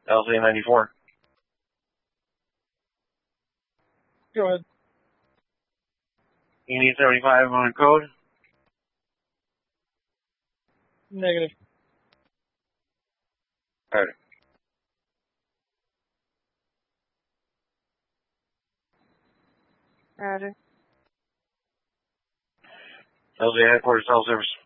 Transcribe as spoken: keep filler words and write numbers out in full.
L Z ninety-four. Go ahead. You need seventy-five on code? Negative. Alright. Roger. L Z headquarters, cell service.